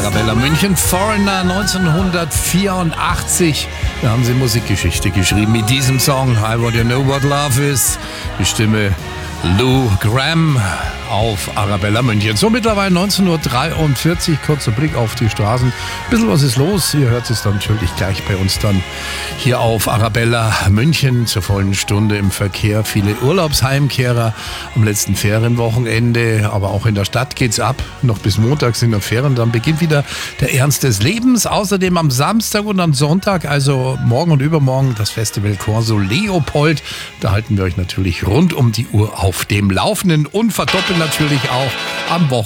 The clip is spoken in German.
Arabella München, Foreigner 1984. Da haben sie Musikgeschichte geschrieben mit diesem Song I Want You Know What Love Is. Die Stimme Lou Gramm auf Arabella München. So mittlerweile 19.43 Uhr, kurzer Blick auf die Straßen. Ein bisschen was ist los, ihr hört es dann natürlich gleich bei uns dann hier auf Arabella München zur vollen Stunde im Verkehr. Viele Urlaubsheimkehrer am letzten Ferienwochenende, aber auch in der Stadt geht's ab. Noch bis Montag sind noch Ferien, dann beginnt wieder der Ernst des Lebens. Außerdem am Samstag und am Sonntag, also morgen und übermorgen, das Festival Corso Leopold. Da halten wir euch natürlich rund um die Uhr auf dem Laufenden und verdoppeln natürlich auch am Wochenende